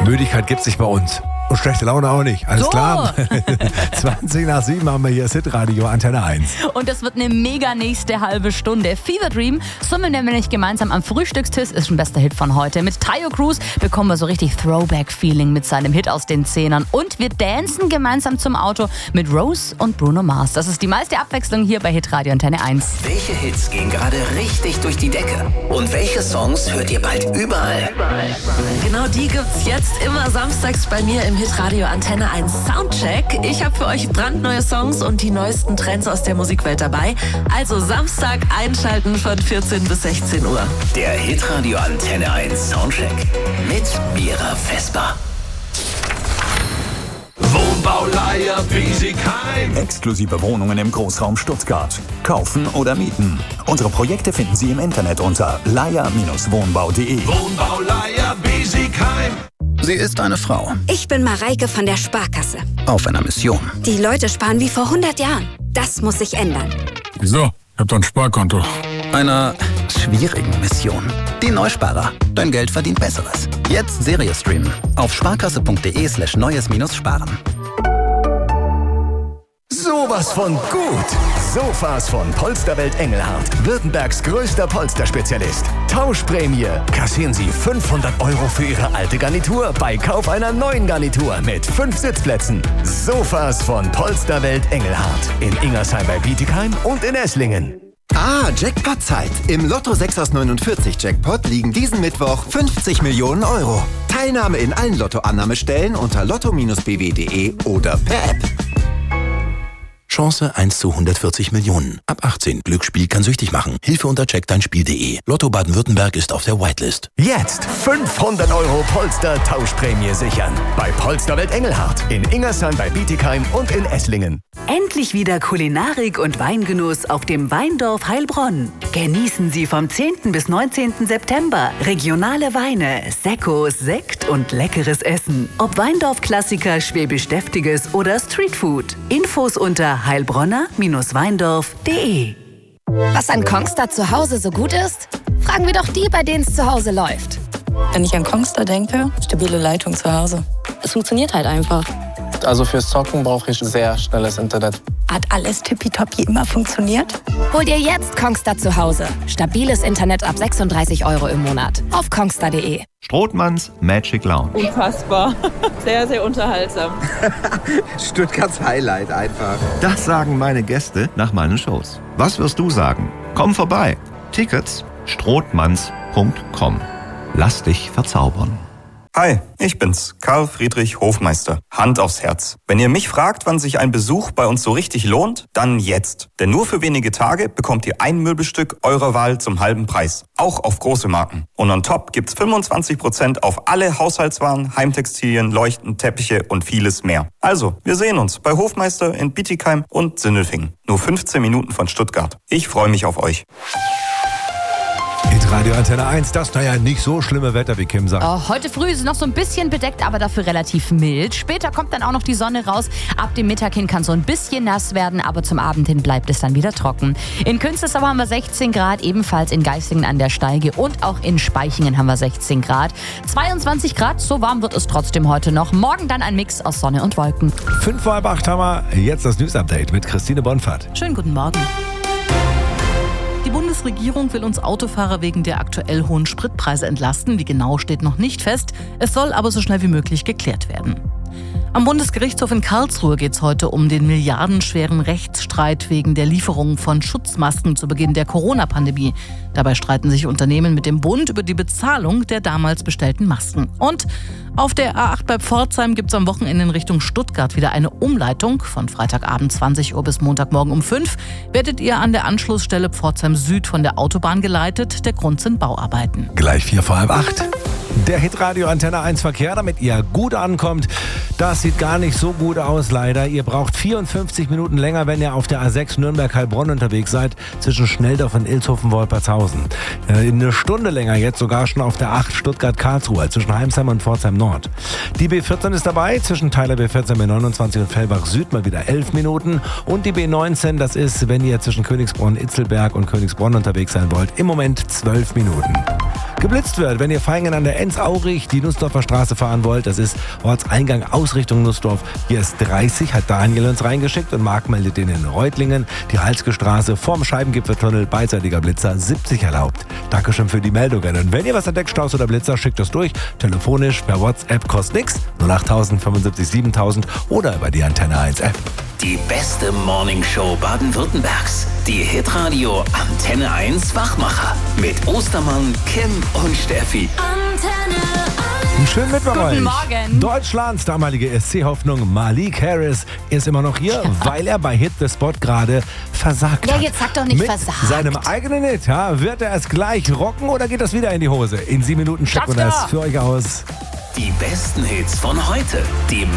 Müdigkeit gibt's nicht bei uns. Und schlechte Laune auch nicht. Alles So. klar? 20:07 haben wir hier Hitradio Antenne 1. Und das wird eine mega nächste halbe Stunde. Fever Dream summen wir nämlich gemeinsam am Frühstückstisch. Ist ein bester Hit von heute. Mit Tayo Cruz bekommen wir so richtig Throwback-Feeling mit seinem Hit aus den 10ern. Und wir dancen gemeinsam zum Auto mit Rose und Bruno Mars. Das ist die meiste Abwechslung hier bei Hitradio Antenne 1. Welche Hits gehen gerade richtig durch die Decke? Und welche Songs hört ihr bald überall? Genau die gibt's jetzt immer samstags bei mir im Hitradio Antenne 1 Soundcheck. Ich habe für euch brandneue Songs und die neuesten Trends aus der Musikwelt dabei. Also Samstag einschalten von 14 bis 16 Uhr. Der Hitradio Antenne 1 Soundcheck mit Mira Vesper. Wohnbauleiher Biesigheim. Exklusive Wohnungen im Großraum Stuttgart. Kaufen oder mieten. Unsere Projekte finden Sie im Internet unter leier-wohnbau.de. Wohnbauleiher Biesigheim. Sie ist eine Frau Ich bin Mareike von der Sparkasse. auf einer Mission. Die Leute sparen wie vor 100 Jahren. Das muss sich ändern. Wieso? Ich hab doch ein Sparkonto. Einer schwierigen Mission. Die Neusparer. Dein Geld verdient Besseres. Jetzt Serie streamen. Auf sparkasse.de/neues-sparen. Sowas von gut. Sofas von Polsterwelt Engelhardt. Württembergs größter Polsterspezialist. Tauschprämie. Kassieren Sie 500 € für Ihre alte Garnitur bei Kauf einer neuen Garnitur mit 5 Sitzplätzen. Sofas von Polsterwelt Engelhardt. In Ingersheim bei Bietigheim und in Esslingen. Jackpot-Zeit. Im Lotto 6 aus 49 Jackpot liegen diesen Mittwoch 50 Millionen €. Teilnahme in allen Lottoannahmestellen unter lotto-bw.de oder per App. Chance 1 zu 140 Millionen. Ab 18. Glücksspiel kann süchtig machen. Hilfe unter checkdeinspiel.de. Lotto Baden-Württemberg ist auf der Whitelist. Jetzt 500 € Polster-Tauschprämie sichern. Bei Polsterwelt Engelhardt. In Ingersheim bei Bietigheim und in Esslingen. Endlich wieder Kulinarik und Weingenuss auf dem Weindorf Heilbronn. Genießen Sie vom 10. bis 19. September regionale Weine, Sekkos, Sekt und leckeres Essen. Ob Weindorf-Klassiker, Schwäbisch-Deftiges oder Streetfood. Infos unter heilbronner-weindorf.de. Was an Kongstar zu Hause so gut ist? Fragen wir doch die, bei denen es zu Hause läuft. Wenn ich an Kongstar denke, stabile Leitung zu Hause. Es funktioniert halt einfach. Also fürs Zocken brauche ich sehr schnelles Internet. Hat alles tippitoppi immer funktioniert? Hol dir jetzt Kongstar zu Hause. Stabiles Internet ab 36 € im Monat. Auf kongstar.de. Strothmanns Magic Lounge. Unfassbar. Sehr, sehr unterhaltsam. Stuttgarts Highlight einfach. Das sagen meine Gäste nach meinen Shows. Was wirst du sagen? Komm vorbei. Tickets strothmanns.com. Lass dich verzaubern. Hi, ich bin's, Karl Friedrich Hofmeister. Hand aufs Herz. Wenn ihr mich fragt, wann sich ein Besuch bei uns so richtig lohnt, dann jetzt. Denn nur für wenige Tage bekommt ihr ein Möbelstück eurer Wahl zum halben Preis. Auch auf große Marken. Und on top gibt's 25% auf alle Haushaltswaren, Heimtextilien, Leuchten, Teppiche und vieles mehr. Also, wir sehen uns bei Hofmeister in Bietigheim und Sindelfingen. Nur 15 Minuten von Stuttgart. Ich freue mich auf euch. Hitradio Antenne 1, das nicht so schlimme Wetter, wie Kim sagt. Oh, heute früh ist es noch so ein bisschen bedeckt, aber dafür relativ mild. Später kommt dann auch noch die Sonne raus. Ab dem Mittag hin kann so ein bisschen nass werden, aber zum Abend hin bleibt es dann wieder trocken. In Künzelsau haben wir 16 Grad, ebenfalls in Geislingen an der Steige und auch in Spaichingen haben wir 16 Grad. 22 Grad, so warm wird es trotzdem heute noch. Morgen dann ein Mix aus Sonne und Wolken. 5:30 haben wir jetzt das News-Update mit Christine Bonfahrt. Schönen guten Morgen. Die Bundesregierung will uns Autofahrer wegen der aktuell hohen Spritpreise entlasten. Wie genau, steht noch nicht fest. Es soll aber so schnell wie möglich geklärt werden. Am Bundesgerichtshof in Karlsruhe geht es heute um den milliardenschweren Rechtsstreit wegen der Lieferung von Schutzmasken zu Beginn der Corona-Pandemie. Dabei streiten sich Unternehmen mit dem Bund über die Bezahlung der damals bestellten Masken. Und auf der A8 bei Pforzheim gibt es am Wochenende in Richtung Stuttgart wieder eine Umleitung. Von Freitagabend 20 Uhr bis Montagmorgen um 5 werdet ihr an der Anschlussstelle Pforzheim Süd von der Autobahn geleitet. Der Grund sind Bauarbeiten. Gleich 7:45. Der Hitradio Antenne 1 Verkehr, damit ihr gut ankommt. Das sieht gar nicht so gut aus, leider. Ihr braucht 54 Minuten länger, wenn ihr auf der A6 Nürnberg-Heilbronn unterwegs seid, zwischen Schnelldorf und Ilshofen-Wolpertshausen. Eine Stunde länger jetzt sogar schon auf der 8 Stuttgart-Karlsruhe, zwischen Heimsheim und Pforzheim Nord. Die B14 ist dabei, zwischen Teiler B14 B29 und Fellbach Süd mal wieder 11 Minuten. Und die B19, das ist, wenn ihr zwischen Königsbronn, Itzelberg und Königsbronn unterwegs sein wollt, im Moment 12 Minuten. geblitzt wird. Wenn ihr Vaihingen an der Enz-Aurich die Nussdorfer Straße fahren wollt, das ist Ortseingang Ausrichtung Nussdorf. Hier ist 30, hat Daniel uns reingeschickt und Marc meldet den in Reutlingen. Die Halske Straße vorm Scheibengipfeltunnel, beidseitiger Blitzer, 70 erlaubt. Dankeschön für die Meldungen. Und wenn ihr was entdeckt, Staus oder Blitzer, schickt es durch. Telefonisch, per WhatsApp, kostet nix. 08000 75 7000 oder über die Antenne 1 App. Die beste Morningshow Baden-Württembergs. Die Hitradio Antenne 1 Wachmacher. Mit Ostermann, Kim und Steffi. Einen schönen Mittwoch euch. Guten Morgen. Deutschlands damalige SC-Hoffnung Malik Harris ist immer noch hier, weil er bei Hit the Spot gerade versagt hat. Ja, jetzt sag doch nicht Mit versagt. seinem eigenen Hit, ja, wird er es gleich rocken oder geht das wieder in die Hose? In 7 Minuten checken wir das für euch aus. Die besten Hits von heute. Die